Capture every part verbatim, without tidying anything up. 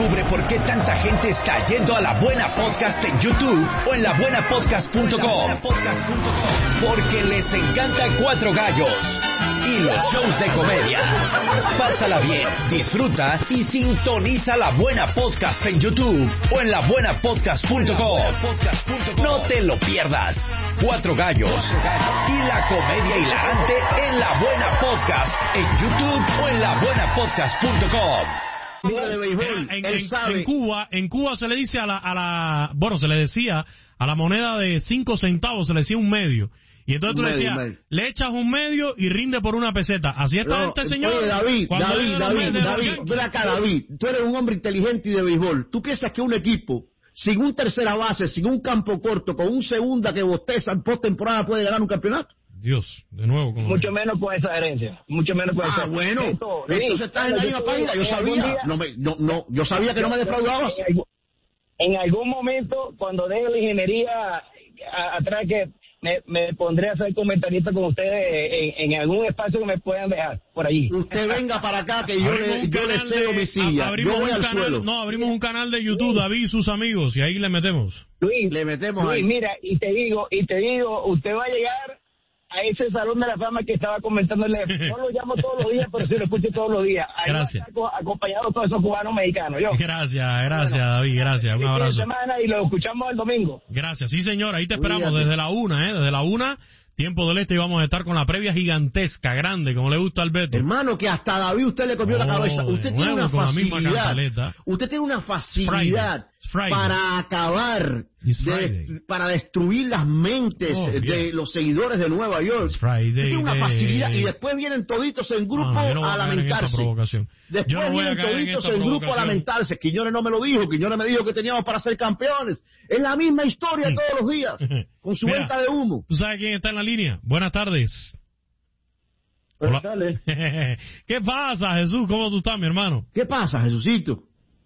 Descubre por qué tanta gente está yendo a La Buena Podcast en YouTube o en la buena podcast punto com. Porque les encanta Cuatro Gallos y los shows de comedia. Pásala bien, disfruta y sintoniza La Buena Podcast en YouTube o en la buena podcast punto com. No te lo pierdas. Cuatro Gallos y la comedia hilarante en La Buena Podcast en YouTube o en la buena podcast punto com. De béisbol, en, él en, sabe. En Cuba, en Cuba se le dice a la, a la, bueno, se le decía a la moneda de cinco centavos, se le decía un medio. Y entonces tú decías, le echas un medio y rinde por una peseta. Así está no, este señor. Oye, David, David, David, David, ven acá, David. Tú eres un hombre inteligente y de béisbol. ¿Tú piensas que un equipo sin un tercera base, sin un campo corto, con un segunda que bosteza en postemporada puede ganar un campeonato? Dios, de nuevo. Con mucho menos con esa herencia, mucho menos con esa. Ah, bueno, esto, entonces estás en la misma página. Yo sabía, día, no me, no, no, yo sabía que yo, no me defraudabas. En, algún, en algún momento, cuando deje la ingeniería a, atrás, que me, me pondré a ser comentarista con ustedes en, en algún espacio que me puedan dejar por allí. Usted venga para acá que yo le, yo le cedo mi silla. Yo voy al canal, suelo. No, abrimos un canal de YouTube, David y sus amigos, y ahí le metemos. Luis, le metemos Luis, ahí. Mira, y te digo, y te digo, usted va a llegar a ese salón de la fama que estaba comentándole. No lo llamo todos los días, pero sí lo escucho todos los días. Ahí gracias. Acompañado de todos esos cubanos mexicanos. Yo. Gracias, gracias, bueno, David, gracias. Un abrazo. Semana y lo escuchamos el domingo. Gracias, sí, señor. Ahí te esperamos Cuídate. desde la una, ¿eh? Desde la una, tiempo del este, y vamos a estar con la previa gigantesca, grande, como le gusta al Beto. Hermano, que hasta David usted le comió oh, la cabeza. Usted tiene una facilidad. Usted tiene una facilidad Friday. para acabar, de, para destruir las mentes oh, de yeah. los seguidores de Nueva York. Friday, usted tiene una facilidad de... y después vienen toditos en grupo no, no a, a lamentarse. Después no vienen toditos en, en grupo a lamentarse. Quiñones no me lo dijo, Quiñones me dijo que teníamos para ser campeones. Es la misma historia todos los días, con su Mira, venta de humo. ¿Tú sabes quién está en la línea? Buenas tardes. Buenas tardes. ¿Qué pasa, Jesús? ¿Cómo tú estás, mi hermano? ¿Qué pasa, Jesucito?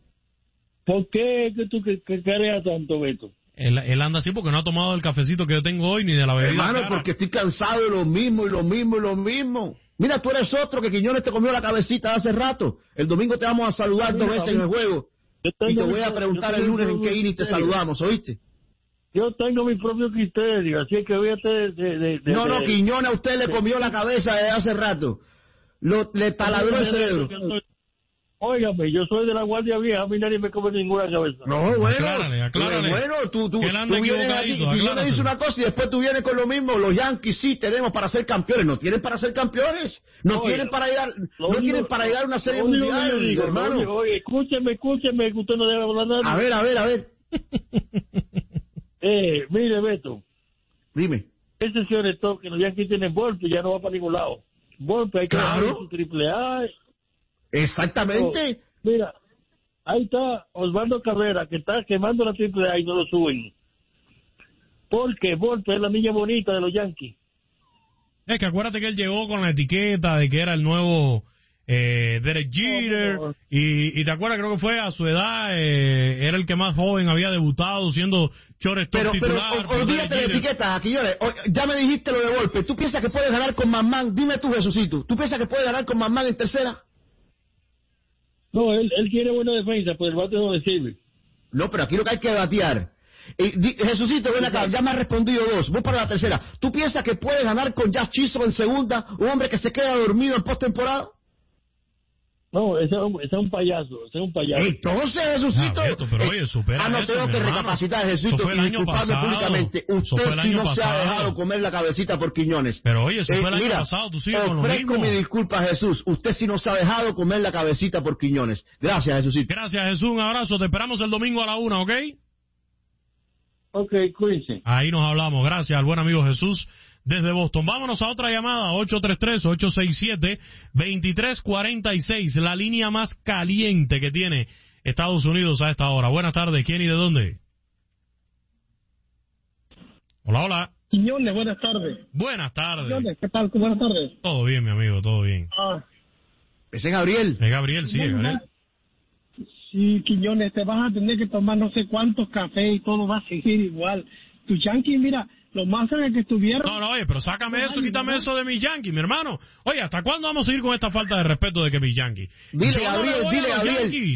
¿Por qué que tú que, que careas tanto, Beto? Él, él anda así porque no ha tomado el cafecito que yo tengo hoy, ni de la bebida. Hermano, cara. porque estoy cansado de lo mismo, y lo mismo, y lo mismo. Mira, tú eres otro que Quiñones te comió la cabecita hace rato. El domingo te vamos a saludar sí, dos veces en el juego. Y te voy a preguntar el lunes en qué inning te saludamos, ¿oíste? Yo tengo mi propio criterio, así que voy a de, de, de, de No, no, Quiñones a usted le comió la cabeza desde hace rato. Lo, le taladró el cerebro. Óigame, yo soy de la Guardia Vieja, a mí nadie me come ninguna cabeza. No, bueno, aclárale, aclárale. bueno, tú, tú, tú vienes aquí y yo le dice una cosa y después tú vienes con lo mismo. Los Yankees sí tenemos para ser campeones, no tienen para ser campeones, no Oye, tienen para ir a, no único, tienen para ir a una serie mundial, digo, hermano. Oye, oye, escúcheme, escúcheme, que usted no debe hablar nada. A ver, a ver, a ver. eh, mire, Beto. Dime. Ese señor Stop, que los Yankees tienen Volpe, ya no va para ningún lado. Volpe, hay que claro. darle su triple A. Exactamente. Oh, mira, ahí está Osvaldo Cabrera, que está quemando la triple A y no lo suben. Porque Volpe es la niña bonita de los Yankees. Es que acuérdate que él llegó con la etiqueta de que era el nuevo eh, Derek Jeter, oh, oh. Y, y te acuerdas, creo que fue a su edad, eh, era el que más joven había debutado siendo shortstop titular. Pero, pero olvídate de etiqueta, aquí yo le, ya me dijiste lo de Volpe. ¿Tú piensas que puedes ganar con Mamán? Dime tú, Jesucito, ¿tú piensas que puedes ganar con Mamán en tercera? No, él, él tiene buena defensa, pero el bate no le sirve. No, pero aquí lo que hay que batear. Eh, di, Jesucito, ven acá, ya me has respondido dos. Voy para la tercera. ¿Tú piensas que puedes ganar con Jazz Chisholm en segunda, un hombre que se queda dormido en postemporada? No, ese es un, ese es un payaso, ese es un payaso. Entonces, Jesucito, ah, Beto, pero oye, supera ah, no eso, tengo que hermano. recapacitar, Jesucito, y disculparme pasado. públicamente. Usted sí no pasado. se ha dejado comer la cabecita por Quiñones. Pero oye, eso eh, fue el año mira, pasado, tú sigues con lo mismo. Ofrezco mi disculpa, Jesús. Usted sí no se ha dejado comer la cabecita por Quiñones. Gracias, Jesucito. Gracias, Jesús, un abrazo. Te esperamos el domingo a la una, ¿ok? Ok, cuídense. Ahí nos hablamos. Gracias al buen amigo Jesús desde Boston. Vámonos a otra llamada, ocho tres tres, ocho seis siete, dos tres cuatro seis, la línea más caliente que tiene Estados Unidos a esta hora. Buenas tardes, ¿quién y de dónde? Hola, hola. Quiñones, buenas tardes. Buenas tardes. Quiñones, ¿qué tal? Buenas tardes. Todo bien, mi amigo, todo bien. Ah. ¿Ese es Gabriel? Es Gabriel, sí, es Gabriel. Sí, Quiñones, te vas a tener que tomar no sé cuántos cafés y todo va a seguir igual. Tu Yankees, mira, lo más cerca que estuvieron... No, no, oye, pero sácame eso, quítame eso de mis Yankees, mi hermano. Oye, ¿hasta cuándo vamos a seguir con esta falta de respeto de que mis Yankees? Dile, Gabriel, dile, Gabriel.